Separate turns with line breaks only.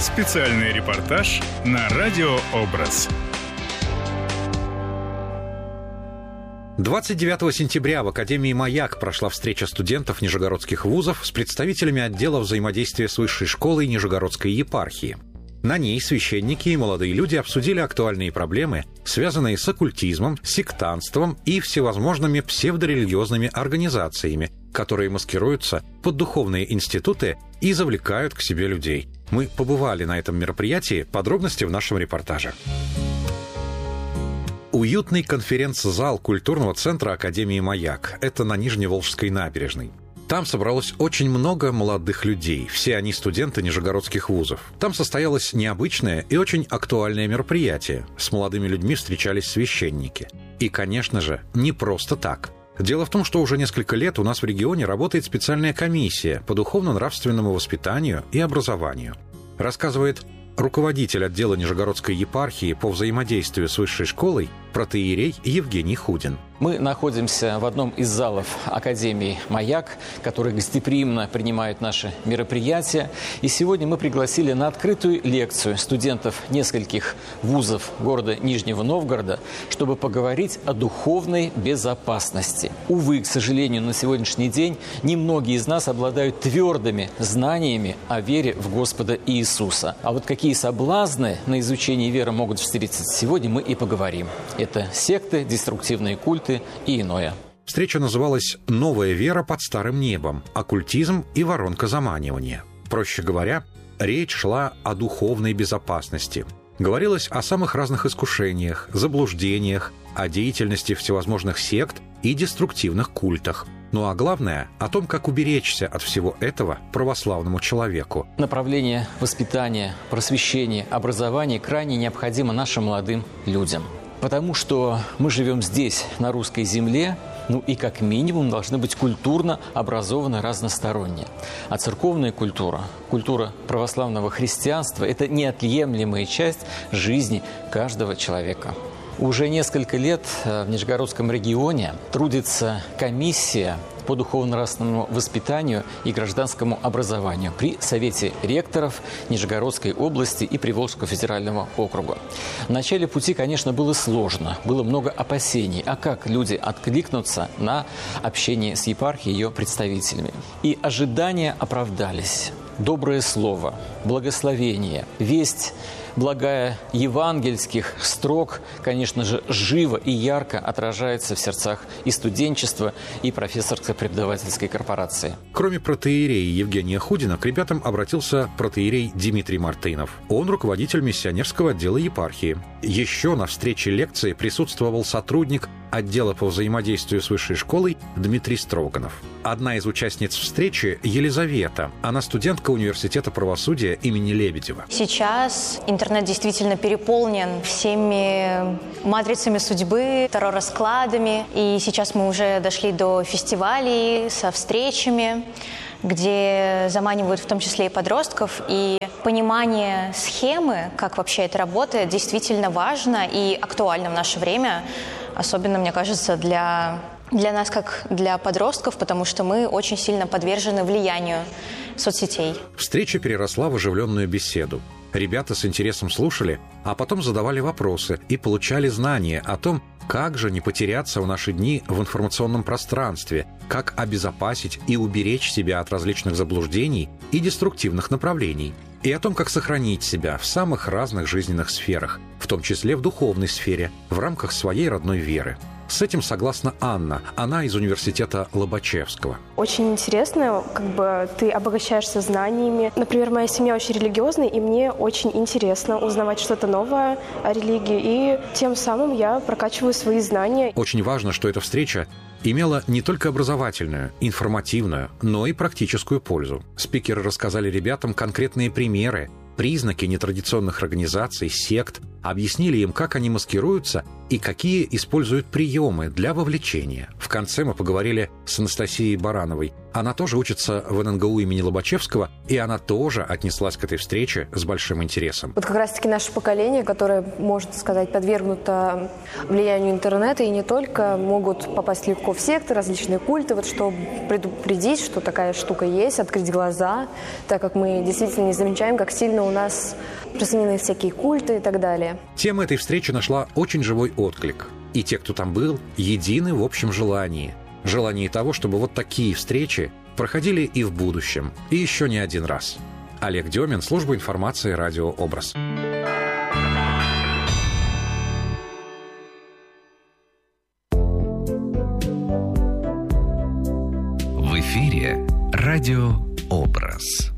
Специальный репортаж на Радио Образ.
29 сентября в Академии «Маяк» прошла встреча студентов нижегородских вузов с представителями отдела взаимодействия с высшей школой Нижегородской епархии. На ней священники и молодые люди обсудили актуальные проблемы, связанные с оккультизмом, сектантством и всевозможными псевдорелигиозными организациями, которые маскируются под духовные институты и завлекают к себе людей. Мы побывали на этом мероприятии, подробности в нашем репортаже. Уютный конференц-зал культурного центра Академии «Маяк». Это на Нижневолжской набережной. Там собралось очень много молодых людей. Все они студенты нижегородских вузов. Там состоялось необычное и очень актуальное мероприятие. С молодыми людьми встречались священники. И, конечно же, не просто так. Дело в том, что уже несколько лет у нас в регионе работает специальная комиссия по духовно-нравственному воспитанию и образованию. Рассказывает руководитель отдела Нижегородской епархии по взаимодействию с высшей школой протоиерей Евгений Худин.
Мы находимся в одном из залов Академии «Маяк», который гостеприимно принимает наши мероприятия. И сегодня мы пригласили на открытую лекцию студентов нескольких вузов города Нижнего Новгорода, чтобы поговорить о духовной безопасности. Увы, к сожалению, на сегодняшний день немногие из нас обладают твердыми знаниями о вере в Господа Иисуса. А вот какие соблазны на изучение веры могут встретиться сегодня, мы и поговорим. Это секты, деструктивные культы и иное.
Встреча называлась «Новая вера под старым небом. Оккультизм и воронка заманивания». Проще говоря, речь шла о духовной безопасности. Говорилось о самых разных искушениях, заблуждениях, о деятельности всевозможных сект и деструктивных культах. Ну а главное, о том, как уберечься от всего этого православному человеку.
Направление воспитания, просвещения, образования крайне необходимо нашим молодым людям. Потому что мы живем здесь, на русской земле, и как минимум должны быть культурно образованы разносторонне. А церковная культура, культура православного христианства – это неотъемлемая часть жизни каждого человека. Уже несколько лет в Нижегородском регионе трудится комиссия по духовно-нравственному воспитанию и гражданскому образованию при Совете ректоров Нижегородской области и Приволжского федерального округа. В начале пути, конечно, было сложно, было много опасений, а как люди откликнутся на общение с епархией и ее представителями. И ожидания оправдались. Доброе слово, благословение, весть благая евангельских строк, конечно же, живо и ярко отражается в сердцах и студенчества, и профессорско-преподавательской корпорации.
Кроме протоиерея Евгения Худина, к ребятам обратился протоиерей Дмитрий Мартынов. Он руководитель миссионерского отдела епархии. Еще на встрече лекции присутствовал сотрудник отдела по взаимодействию с высшей школой Дмитрий Строганов. Одна из участниц встречи – Елизавета. Она студентка Университета правосудия имени Лебедева.
Сейчас интернет действительно переполнен всеми матрицами судьбы, таро-раскладами. И сейчас мы уже дошли до фестивалей со встречами, где заманивают в том числе и подростков. И понимание схемы, как вообще это работает, действительно важно и актуально в наше время. Особенно, мне кажется, для нас, как для подростков, потому что мы очень сильно подвержены влиянию соцсетей.
Встреча переросла в оживленную беседу. Ребята с интересом слушали, а потом задавали вопросы и получали знания о том, как же не потеряться в наши дни в информационном пространстве, как обезопасить и уберечь себя от различных заблуждений и деструктивных направлений, и о том, как сохранить себя в самых разных жизненных сферах, в том числе в духовной сфере, в рамках своей родной веры. С этим согласна Анна. Она из университета Лобачевского.
Очень интересно, ты обогащаешься знаниями. Например, моя семья очень религиозная, и мне очень интересно узнавать что-то новое о религии. И тем самым я прокачиваю свои знания.
Очень важно, что эта встреча имела не только образовательную, информативную, но и практическую пользу. Спикеры рассказали ребятам конкретные примеры, признаки нетрадиционных организаций, сект, объяснили им, как они маскируются и какие используют приемы для вовлечения. В конце мы поговорили с Анастасией Барановой, Она тоже учится в ННГУ имени Лобачевского, и она тоже отнеслась к этой встрече с большим интересом.
Вот как раз-таки наше поколение, которое, можно сказать, подвергнуто влиянию интернета, и не только, могут попасть легко в секты, различные культы, вот чтобы предупредить, что такая штука есть, открыть глаза, так как мы действительно не замечаем, как сильно у нас распространены всякие культы и так далее.
Тема этой встречи нашла очень живой отклик. И те, кто там был, едины в общем желании того, чтобы вот такие встречи проходили и в будущем, и еще не один раз. Олег Демин, служба информации «Радио Образ».
В эфире «Радио Образ».